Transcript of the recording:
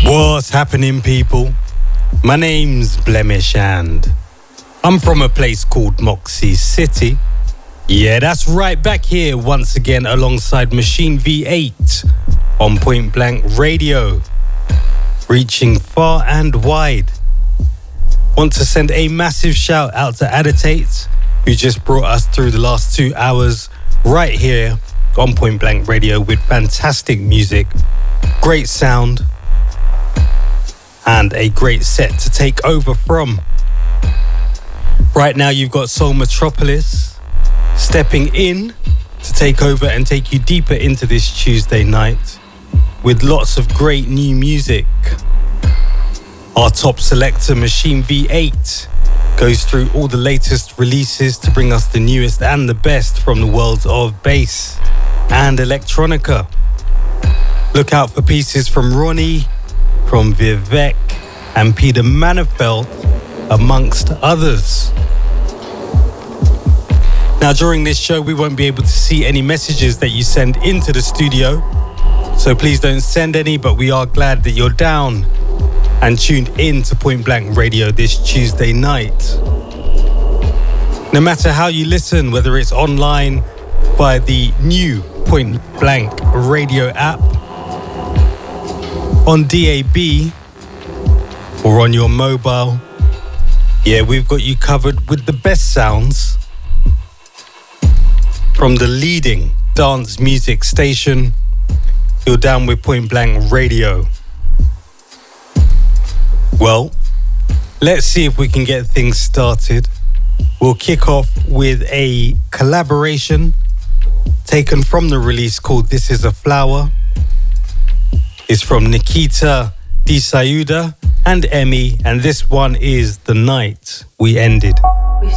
What's happening, people? My name's Blemish and I'm from a place called Moxie City. Yeah, that's right, back here once again alongside Machine V8 on Point Blank Radio, reaching far and wide. Want to send a massive shout out to Aditate, who just brought us through the last 2 hours right here on Point Blank Radio with fantastic music, great sound, and a great set to take over from. Right now you've got Soul Metropolis stepping in to take over and take you deeper into this Tuesday night with lots of great new music. Our top selector, Machine V8, goes through all the latest releases to bring us the newest and the best from the world of bass and electronica. Look out for pieces from Ronnie, from Vivek and Peter Manafelt, amongst others. Now, during this show, we won't be able to see any messages that you send into the studio, so please don't send any, but we are glad that you're down and tuned in to Point Blank Radio this Tuesday night. No matter how you listen, whether it's online via the new Point Blank Radio app, on DAB, or on your mobile, yeah, we've got you covered with the best sounds from the leading dance music station. You're down with Point Blank Radio. Well, let's see if we can get things started. We'll kick off with a collaboration taken from the release called This Is a Flower. It's from Nikita Disayuda and Emmy, and this one is The Night We Ended. We